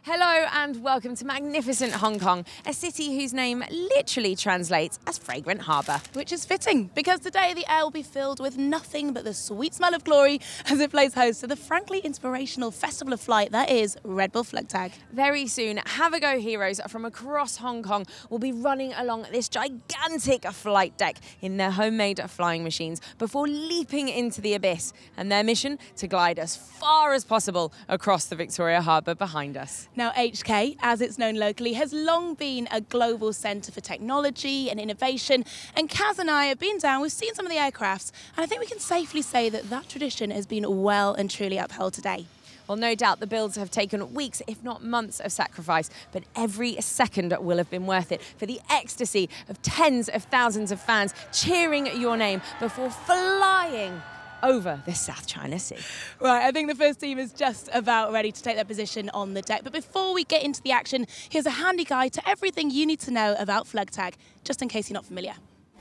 Hello and welcome to magnificent Hong Kong, a city whose name literally translates as fragrant harbour. Which is fitting, because today the air will be filled with nothing but the sweet smell of glory as it plays host to the frankly inspirational festival of flight that is Red Bull Flugtag. Very soon, have-a-go heroes from across Hong Kong will be running along this gigantic flight deck in their homemade flying machines before leaping into the abyss, and their mission to glide as far as possible across the Victoria Harbour behind us. Now, HK, as it's known locally, has long been a global centre for technology and innovation, and Kaz and I have been down, we've seen some of the aircrafts, and I think we can safely say that that tradition has been well and truly upheld today. Well, no doubt the builds have taken weeks, if not months, of sacrifice, but every second will have been worth it for the ecstasy of tens of thousands of fans cheering your name before flying over the South China Sea. Right, I think the first team is just about ready to take their position on the deck. But before we get into the action, here's a handy guide to everything you need to know about Flugtag, just in case you're not familiar.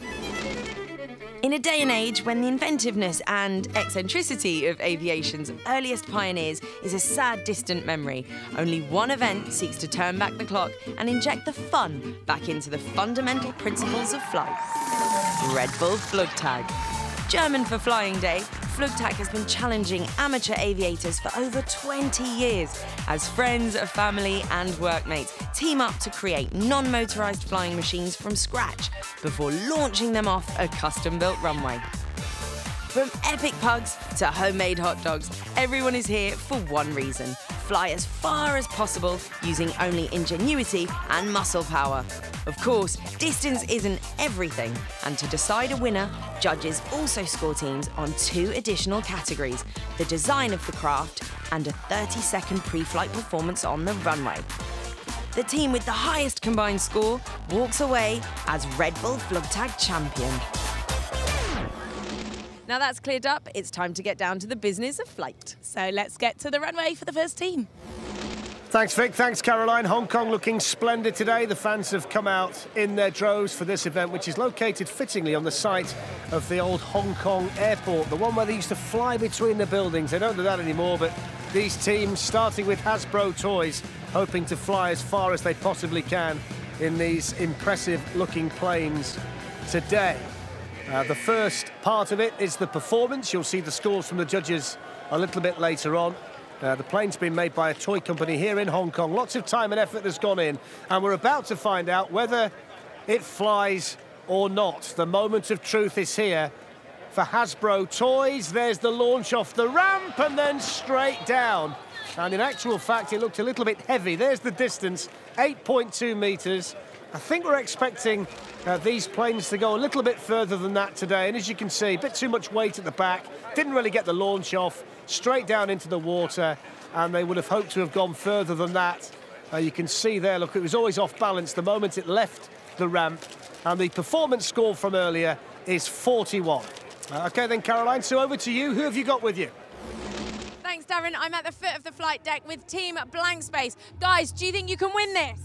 In a day and age when the inventiveness and eccentricity of aviation's earliest pioneers is a sad, distant memory, only one event seeks to turn back the clock and inject the fun back into the fundamental principles of flight. Red Bull Flugtag. German for Flying Day, Flugtag has been challenging amateur aviators for over 20 years as friends, family and workmates team up to create non-motorised flying machines from scratch before launching them off a custom-built runway. From epic pugs to homemade hot dogs, everyone is here for one reason: fly as far as possible using only ingenuity and muscle power. Of course, distance isn't everything, and to decide a winner, judges also score teams on 2 additional categories: the design of the craft and a 30-second pre-flight performance on the runway. The team with the highest combined score walks away as Red Bull Flugtag champion. Now that's cleared up, it's time to get down to the business of flight. So let's get to the runway for the first team. Thanks, Vic. Thanks, Caroline. Hong Kong looking splendid today. The fans have come out in their droves for this event, which is located fittingly on the site of the old Hong Kong airport, the one where they used to fly between the buildings. They don't do that anymore, but these teams, starting with Hasbro Toys, hoping to fly as far as they possibly can in these impressive-looking planes today. The first part of it is the performance. You'll see the scores from the judges a little bit later on. The plane's been made by a toy company here in Hong Kong. Lots of time and effort has gone in, and we're about to find out whether it flies or not. The moment of truth is here for Hasbro Toys. There's the launch off the ramp and then straight down. And in actual fact, it looked a little bit heavy. There's the distance, 8.2 metres. I think we're expecting these planes to go a little bit further than that today. And as you can see, a bit too much weight at the back. Didn't really get the launch off. Straight down into the water. And they would have hoped to have gone further than that. You can see there, look, it was always off balance the moment it left the ramp. And the performance score from earlier is 41. OK then, Caroline, so over to you. Who have you got with you? Thanks, Darren. I'm at the foot of the flight deck with Team Blank Space. Guys, do you think you can win this?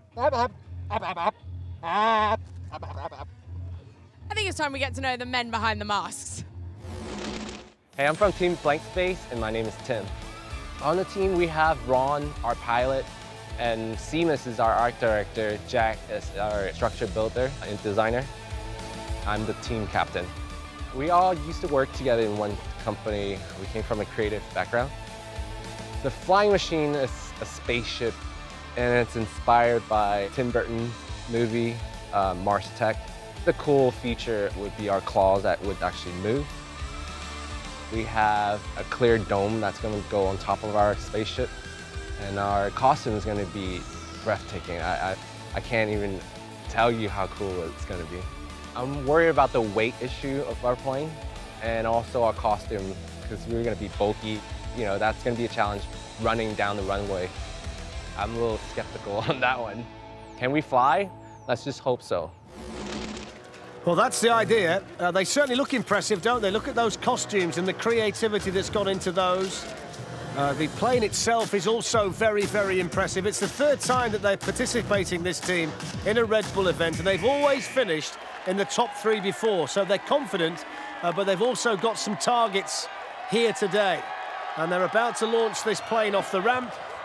I think it's time we get to know the men behind the masks. Hey, I'm from Team Blank Space, and my name is Tim. On the team, we have Ron, our pilot, and Seamus is our art director, Jack is our structure builder and designer. I'm the team captain. We all used to work together in one company. We came from a creative background. The flying machine is a spaceship, and it's inspired by Tim Burton's movie, Mars Tech. The cool feature would be our claws that would actually move. We have a clear dome that's going to go on top of our spaceship, and our costume is going to be breathtaking. I can't even tell you how cool it's going to be. I'm worried about the weight issue of our plane and also our costume, because we're going to be bulky. You know, that's going to be a challenge running down the runway. I'm a little skeptical on that one. Can we fly? Let's just hope so. Well, that's the idea. They certainly look impressive, don't they? Look at those costumes and the creativity that's gone into those. The plane itself is also very, very impressive. It's the 3rd time that they're participating, this team, in a Red Bull event, and they've always finished in the top 3 before, so they're confident, but they've also got some targets here today. And they're about to launch this plane off the ramp.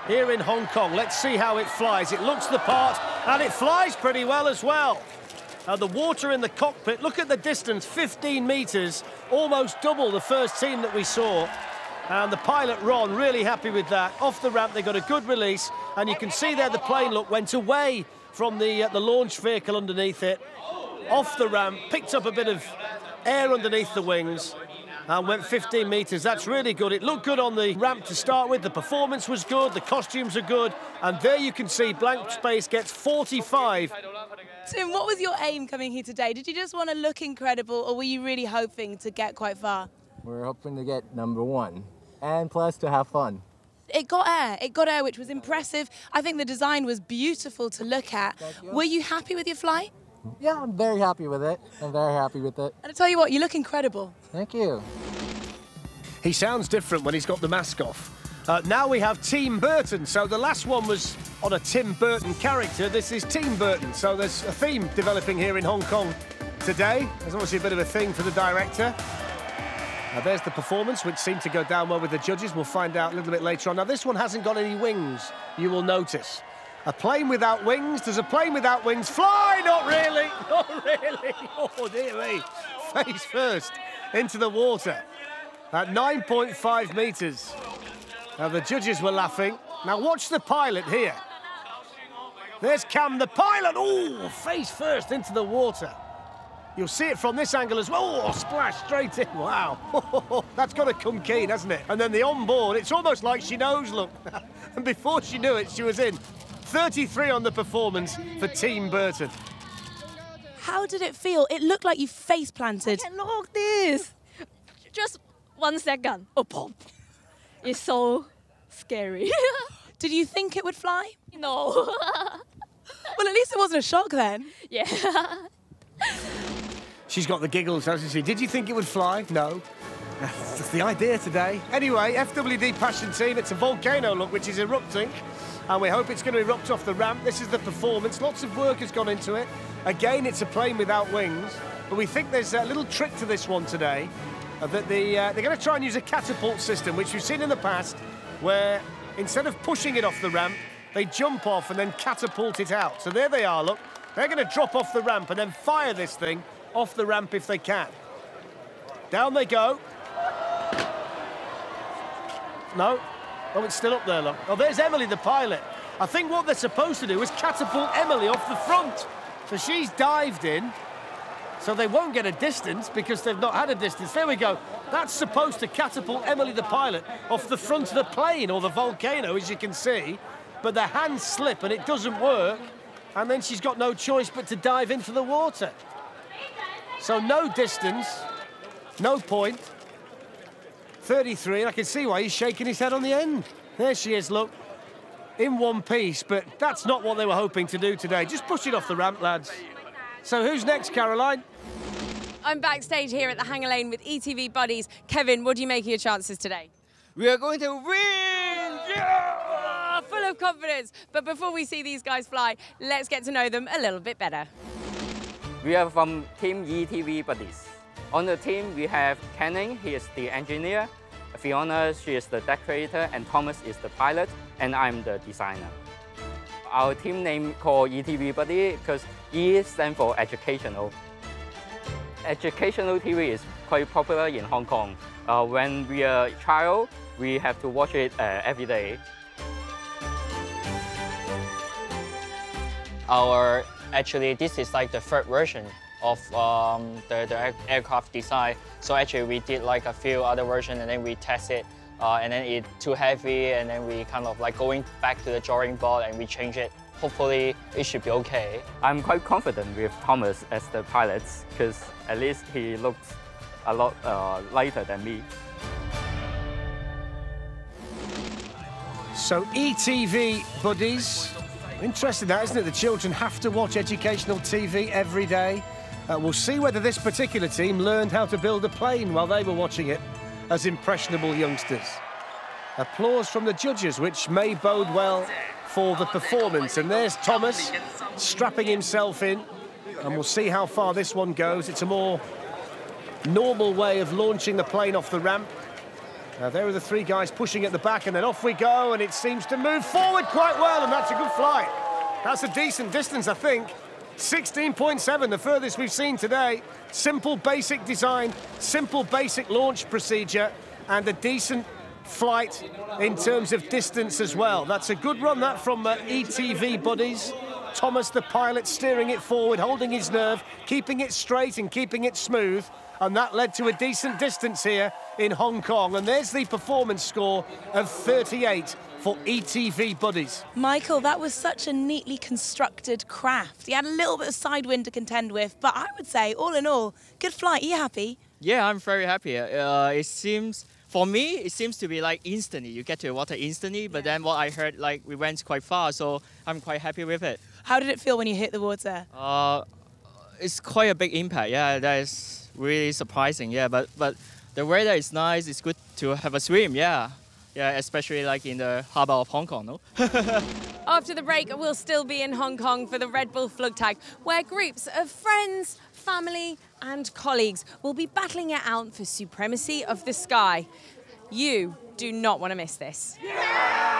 here in Hong Kong. Let's see how it flies. It looks the part, and it flies pretty well as well. The water in the cockpit, look at the distance, 15 metres, almost double the first team that we saw. And the pilot, Ron, really happy with that. Off the ramp, they got a good release, and you can see there the plane, look, went away from the launch vehicle underneath it. Off the ramp, picked up a bit of air underneath the wings, and went 15 metres. That's really good. It looked good on the ramp to start with. The performance was good, the costumes are good, and there you can see Blank Space gets 45. Tim, what was your aim coming here today? Did you just want to look incredible, or were you really hoping to get quite far? We're hoping to get #1, and plus to have fun. It got air, which was impressive. I think the design was beautiful to look at. Were you happy with your flight? Yeah, I'm very happy with it. I'm very happy with it. And I tell you what, you look incredible. Thank you. He sounds different when he's got the mask off. Now we have Team Burton. So the last one was on a Tim Burton character. This is Team Burton. So there's a theme developing here in Hong Kong today. There's obviously a bit of a thing for the director. There's the performance, which seemed to go down well with the judges. We'll find out a little bit later on. Now, this one hasn't got any wings, you will notice. A plane without wings. Does a plane without wings fly? Not really. Not really. Oh, dear me. Face first into the water at 9.5 metres. Now, the judges were laughing. Now, watch the pilot here. There's Cam, the pilot. Oh, face first into the water. You'll see it from this angle as well. Oh, splash straight in. Wow. That's got to come keen, hasn't it? And then the onboard, it's almost like she knows, look. And before she knew it, she was in. 33 on the performance for Team Burton. How did it feel? It looked like you face planted. I cannot this. Just 1 second. Oh, pop. It's so scary. Did you think it would fly? No. Well, at least it wasn't a shock then. Yeah. She's got the giggles, hasn't she? Did you think it would fly? No. That's the idea today. Anyway, FWD Passion Team, it's a volcano, look, which is erupting. And we hope it's going to erupt off the ramp. This is the performance. Lots of work has gone into it. Again, it's a plane without wings. But we think there's a little trick to this one today. That they're going to try and use a catapult system, which we've seen in the past, where instead of pushing it off the ramp, they jump off and then catapult it out. So there they are, look. They're going to drop off the ramp and then fire this thing off the ramp if they can. Down they go. No. Oh, it's still up there, look. Oh, there's Emily, the pilot. I think what they're supposed to do is catapult Emily off the front. So she's dived in, so they won't get a distance because they've not had a distance. There we go. That's supposed to catapult Emily, the pilot, off the front of the plane or the volcano, as you can see. But their hands slip and it doesn't work. And then she's got no choice but to dive into the water. So no distance, no point. 33, and I can see why he's shaking his head on the end. There she is, look, in one piece, but that's not what they were hoping to do today. Just push it off the ramp, lads. So who's next, Caroline? I'm backstage here at the Hangar Lane with ETV buddies. Kevin, what do you make of your chances today? We are going to win! Yeah! Full of confidence. But before we see these guys fly, let's get to know them a little bit better. We are from Team ETV Buddies. On the team, we have Canning, he is the engineer, Fiona, she is the decorator, and Thomas is the pilot, and I'm the designer. Our team name called ETV Buddy because E stands for educational. Educational TV is quite popular in Hong Kong. When we are a child, we have to watch it every day. Actually, this is like the third version of the aircraft design. So actually, we did like a few other versions, and then we test it, and then it's too heavy, and then we kind of like going back to the drawing board and we change it. Hopefully, it should be okay. I'm quite confident with Thomas as the pilot because at least he looks a lot lighter than me. So ETV buddies. Interesting that, isn't it? The children have to watch educational TV every day. We'll see whether this particular team learned how to build a plane while they were watching it as impressionable youngsters. Applause from the judges, which may bode well for the performance. And there's Thomas strapping himself in. And we'll see how far this one goes. It's a more normal way of launching the plane off the ramp. There are the three guys pushing at the back, and then off we go, and it seems to move forward quite well, and that's a good flight. That's a decent distance, I think. 16.7, the furthest we've seen today. Simple, basic design, simple, basic launch procedure, and a decent flight in terms of distance as well. That's a good run, that, from ETV Buddies. Thomas, the pilot, steering it forward, holding his nerve, keeping it straight and keeping it smooth. And that led to a decent distance here in Hong Kong. And there's the performance score of 38 for ETV Buddies. Michael, that was such a neatly constructed craft. He had a little bit of side wind to contend with, but I would say, all in all, good flight. Are you happy? Yeah, I'm very happy. It seems, for me, it seems to be like instantly. You get to the water instantly, but then what I heard, like, we went quite far, so I'm quite happy with it. How did it feel when you hit the water? It's quite a big impact, yeah, that is really surprising, yeah, but the weather is nice, it's good to have a swim, yeah. Yeah, especially like in the harbour of Hong Kong, no? After the break, we'll still be in Hong Kong for the Red Bull Flugtag, where groups of friends, family and colleagues will be battling it out for supremacy of the sky. You do not want to miss this. Yeah!